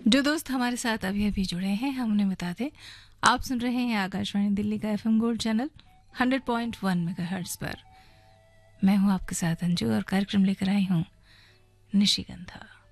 जो दोस्त हमारे साथ अभी अभी जुड़े हैं हम उन्हें बता दें, आप सुन रहे हैं आकाशवाणी दिल्ली का एफएम गोल्ड चैनल 100.1 मेगाहर्ट्ज पर। मैं हूं आपके साथ अंजू और कार्यक्रम लेकर आई हूं निशिगंधा।